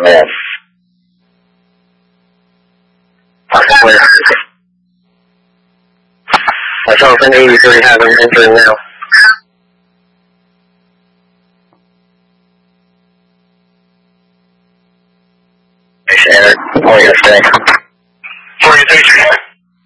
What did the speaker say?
Yeah. Myself and 83 have him entering now. Hey, Shannon, how are you staying? 43.